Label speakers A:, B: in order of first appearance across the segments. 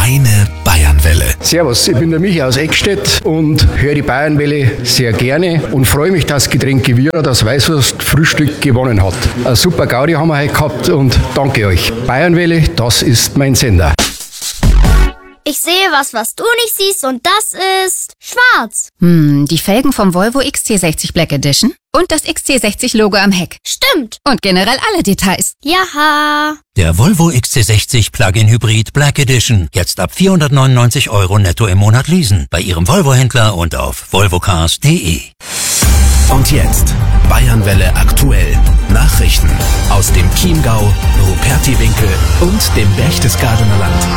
A: Deine Bayernwelle.
B: Servus, ich bin der Michi aus Eckstedt und höre die Bayernwelle sehr gerne und freue mich, dass Getränke Vira das Weißwurst-Frühstück gewonnen hat. Eine super Gaudi haben wir heute gehabt und danke euch. Bayernwelle, das ist mein Sender.
C: Ich sehe was du nicht siehst und das ist schwarz.
D: Die Felgen vom Volvo XC60 Black Edition und das XC60-Logo am Heck.
C: Stimmt.
D: Und generell alle Details.
C: Jaha.
E: Der Volvo XC60 Plug-in Hybrid Black Edition. Jetzt ab 499 € netto im Monat leasen. Bei Ihrem Volvo-Händler und auf volvocars.de.
A: Und jetzt Bayernwelle aktuell. Nachrichten aus dem Chiemgau, Rupertiwinkel und dem Berchtesgadener Land.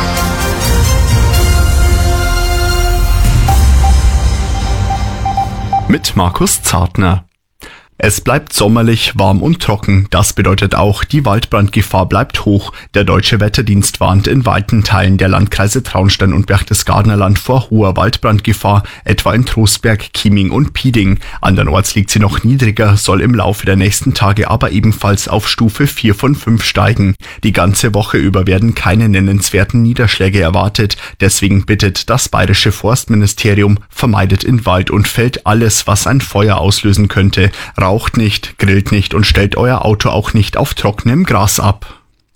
F: Mit Markus Zartner. Es bleibt sommerlich, warm und trocken. Das bedeutet auch, die Waldbrandgefahr bleibt hoch. Der Deutsche Wetterdienst warnt in weiten Teilen der Landkreise Traunstein und Berchtesgadener Land vor hoher Waldbrandgefahr, etwa in Trostberg, Chieming und Pieding. Andernorts liegt sie noch niedriger, soll im Laufe der nächsten Tage aber ebenfalls auf Stufe 4 von 5 steigen. Die ganze Woche über werden keine nennenswerten Niederschläge erwartet. Deswegen bittet das Bayerische Forstministerium, vermeidet in Wald und Feld alles, was ein Feuer auslösen könnte. Raucht nicht, grillt nicht und stellt euer Auto auch nicht auf trockenem Gras ab.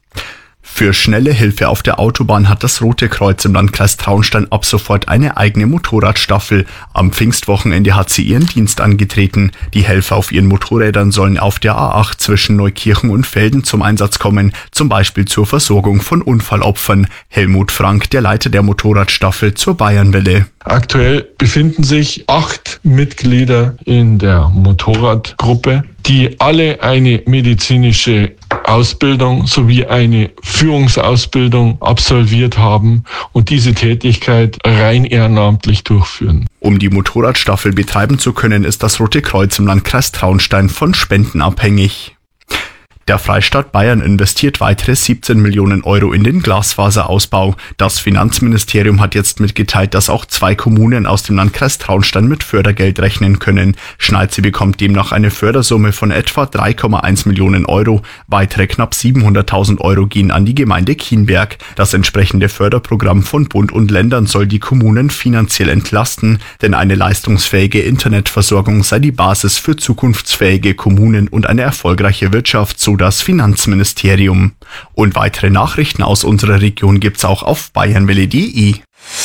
F: Für schnelle Hilfe auf der Autobahn hat das Rote Kreuz im Landkreis Traunstein ab sofort eine eigene Motorradstaffel. Am Pfingstwochenende hat sie ihren Dienst angetreten. Die Helfer auf ihren Motorrädern sollen auf der A8 zwischen Neukirchen und Velden zum Einsatz kommen, zum Beispiel zur Versorgung von Unfallopfern. Helmut Frank, der Leiter der Motorradstaffel, zur Bayernwelle.
G: Aktuell befinden sich 8 Mitglieder in der Motorradgruppe, die alle eine medizinische Ausbildung sowie eine Führungsausbildung absolviert haben und diese Tätigkeit rein ehrenamtlich durchführen.
F: Um die Motorradstaffel betreiben zu können, ist das Rote Kreuz im Landkreis Traunstein von Spenden abhängig. Der Freistaat Bayern investiert weitere 17 Millionen € in den Glasfaserausbau. Das Finanzministerium hat jetzt mitgeteilt, dass auch 2 Kommunen aus dem Landkreis Traunstein mit Fördergeld rechnen können. Schneidsee bekommt demnach eine Fördersumme von etwa 3,1 Millionen €. Weitere knapp 700.000 € gehen an die Gemeinde Kienberg. Das entsprechende Förderprogramm von Bund und Ländern soll die Kommunen finanziell entlasten, denn eine leistungsfähige Internetversorgung sei die Basis für zukunftsfähige Kommunen und eine erfolgreiche Wirtschaft, so das Finanzministerium. Und weitere Nachrichten aus unserer Region gibt's auch auf bayernwelle.de.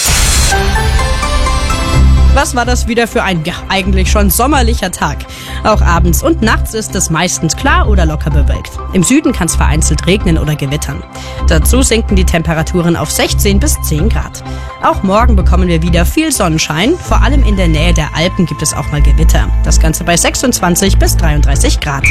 H: Was war das wieder für ein eigentlich schon sommerlicher Tag? Auch abends und nachts ist es meistens klar oder locker bewölkt. Im Süden kann es vereinzelt regnen oder gewittern. Dazu sinken die Temperaturen auf 16 bis 10 Grad. Auch morgen bekommen wir wieder viel Sonnenschein. Vor allem in der Nähe der Alpen gibt es auch mal Gewitter. Das Ganze bei 26 bis 33 Grad.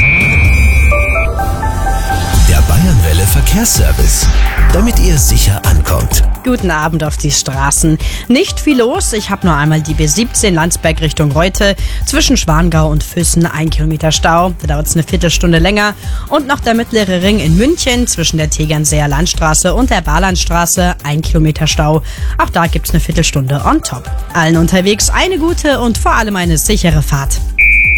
A: Der Bayernwelle Verkehrsservice, damit ihr sicher ankommt.
H: Guten Abend auf die Straßen. Nicht viel los. Ich habe nur einmal die B17 Landsberg Richtung Reute. Zwischen Schwangau und Füssen 1 Kilometer Stau. Da dauert es eine Viertelstunde länger. Und noch der mittlere Ring in München zwischen der Tegernseer Landstraße und der Barlandstraße 1 Kilometer Stau. Auch da gibt es eine Viertelstunde on top. Allen unterwegs eine gute und vor allem eine sichere Fahrt.